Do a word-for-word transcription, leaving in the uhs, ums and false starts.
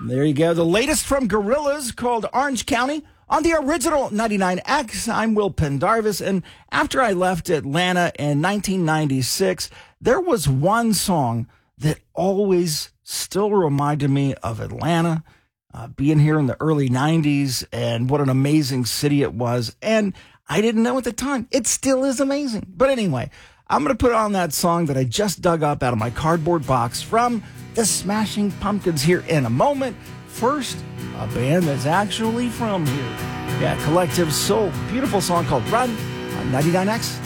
There you go. The latest from Gorillaz called Orange County on the original ninety-nine X. I'm Will Pendarvis, and after I left Atlanta in nineteen ninety-six, there was one song that always still reminded me of Atlanta, uh, being here in the early nineties, and what an amazing city it was. And I didn't know at the time. It still is amazing. But anyway, I'm going to put on that song that I just dug up out of my cardboard box from the Smashing Pumpkins here in a moment. First, a band that's actually from here. Yeah, Collective Soul. Beautiful song called Run on ninety-nine X.